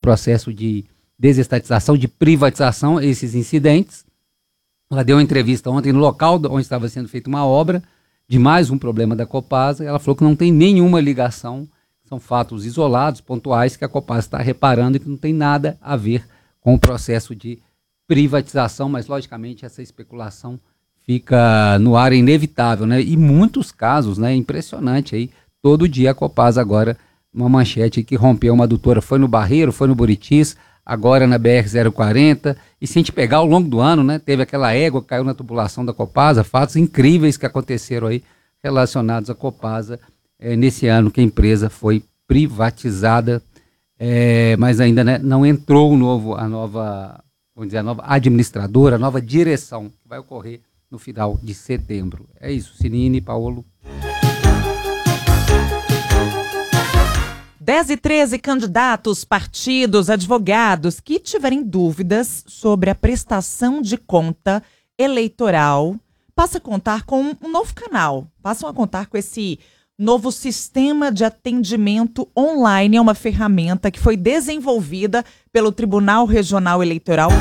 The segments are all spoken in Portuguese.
processo de desestatização, de privatização, esses incidentes. Ela deu uma entrevista ontem no local onde estava sendo feita uma obra de mais um problema da Copasa. Ela falou que não tem nenhuma ligação, são fatos isolados, pontuais, que a Copasa está reparando e que não tem nada a ver com o processo de privatização, mas logicamente essa especulação fica no ar, inevitável, né? E muitos casos, né? Impressionante aí, todo dia a Copasa agora, uma manchete que rompeu uma adutora, foi no Barreiro, foi no Buritis, agora na BR-040, e se a gente pegar ao longo do ano, né, teve aquela égua que caiu na tubulação da Copasa, fatos incríveis que aconteceram aí relacionados à Copasa nesse ano que a empresa foi privatizada, mas ainda, né, não entrou a nova administradora, a nova direção, que vai ocorrer no final de setembro. É isso, Sinine, Paulo. 10h13, candidatos, partidos, advogados que tiverem dúvidas sobre a prestação de conta eleitoral, passam a contar com um novo canal, passam a contar com esse novo sistema de atendimento online. É uma ferramenta que foi desenvolvida pelo Tribunal Regional Eleitoral.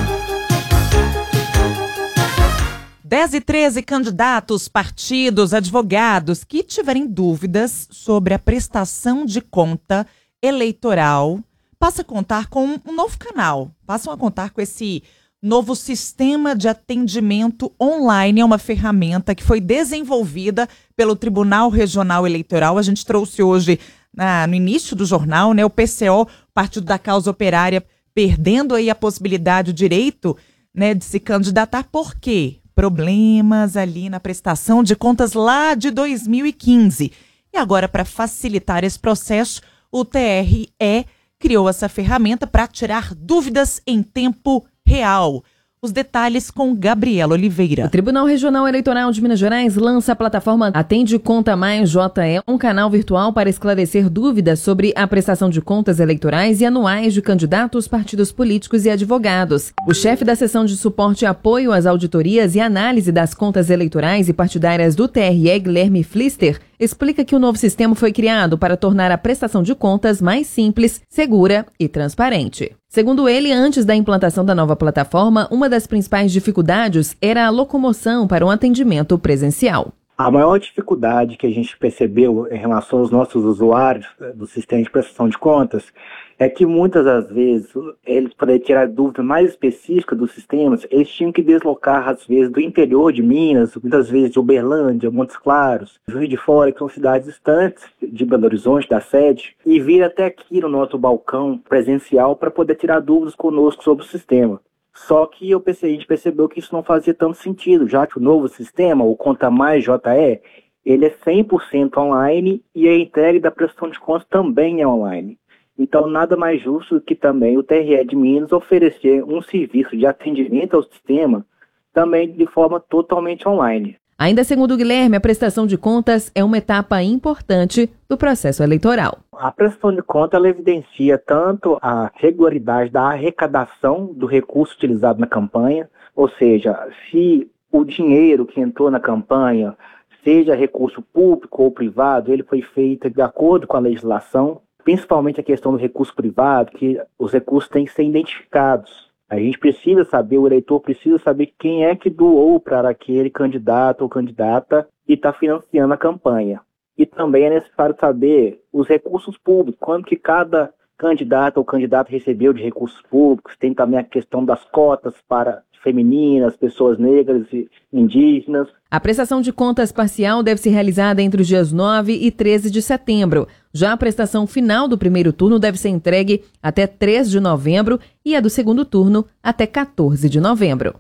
10h13, candidatos, partidos, advogados que tiverem dúvidas sobre a prestação de conta eleitoral, passam a contar com um novo canal, passam a contar com esse novo sistema de atendimento online. É uma ferramenta que foi desenvolvida pelo Tribunal Regional Eleitoral. A gente trouxe hoje, no início do jornal, né, o PCO, Partido da Causa Operária, perdendo aí a possibilidade, o direito, né, de se candidatar. Por quê? Problemas ali na prestação de contas lá de 2015. E agora, para facilitar esse processo, o TRE criou essa ferramenta para tirar dúvidas em tempo real. Os detalhes com Gabriela Oliveira. O Tribunal Regional Eleitoral de Minas Gerais lança a plataforma Atende Conta Mais JE, um canal virtual para esclarecer dúvidas sobre a prestação de contas eleitorais e anuais de candidatos, partidos políticos e advogados. O chefe da seção de suporte e apoio às auditorias e análise das contas eleitorais e partidárias do TRE, Guilherme Flister, explica que o novo sistema foi criado para tornar a prestação de contas mais simples, segura e transparente. Segundo ele, antes da implantação da nova plataforma, uma das principais dificuldades era a locomoção para um atendimento presencial. A maior dificuldade que a gente percebeu em relação aos nossos usuários do sistema de prestação de contas é que muitas das vezes, eles para tirar dúvidas mais específicas dos sistemas, eles tinham que deslocar, às vezes, do interior de Minas, muitas vezes de Uberlândia, Montes Claros, Juiz de Fora, que são cidades distantes de Belo Horizonte, da sede, e vir até aqui no nosso balcão presencial para poder tirar dúvidas conosco sobre o sistema. Só que a gente percebeu que isso não fazia tanto sentido, já que o novo sistema, o Conta Mais JE, ele é 100% online e a entrega da prestação de contas também é online. Então, nada mais justo do que também o TRE de Minas oferecer um serviço de atendimento ao sistema também de forma totalmente online. Ainda segundo o Guilherme, a prestação de contas é uma etapa importante do processo eleitoral. A prestação de contas ela evidencia tanto a regularidade da arrecadação do recurso utilizado na campanha, ou seja, se o dinheiro que entrou na campanha, seja recurso público ou privado, ele foi feito de acordo com a legislação, principalmente a questão do recurso privado, que os recursos têm que ser identificados. A gente precisa saber, o eleitor precisa saber quem é que doou para aquele candidato ou candidata e está financiando a campanha. E também é necessário saber os recursos públicos, quanto que cada candidato ou candidato recebeu de recursos públicos. Tem também a questão das cotas para femininas, pessoas negras e indígenas. A prestação de contas parcial deve ser realizada entre os dias 9 e 13 de setembro. Já a prestação final do primeiro turno deve ser entregue até 3 de novembro e a do segundo turno até 14 de novembro.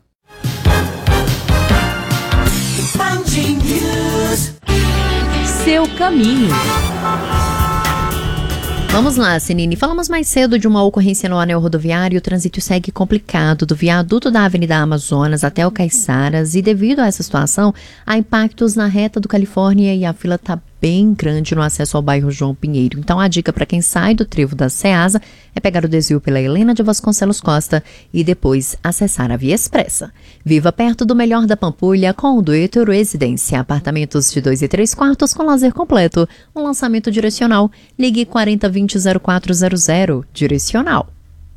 Seu caminho. Vamos lá, Sinine. Falamos mais cedo de uma ocorrência no anel rodoviário. O trânsito segue complicado do viaduto da Avenida Amazonas até o Caiçaras e devido a essa situação, há impactos na reta do Califórnia e a fila está bem grande no acesso ao bairro João Pinheiro. Então a dica para quem sai do trevo da Ceasa é pegar o desvio pela Helena de Vasconcelos Costa e depois acessar a Via Expressa. Viva perto do melhor da Pampulha com o Dueto Residência. Apartamentos de 2 e 3 quartos com lazer completo. Um lançamento direcional. Ligue 4020-0400. Direcional.